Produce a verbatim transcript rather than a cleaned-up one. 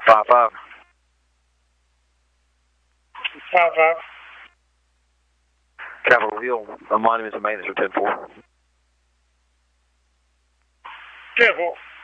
five five. five five. Capitol Hill, uh, Monuments and Maintenance are ten four. ten four.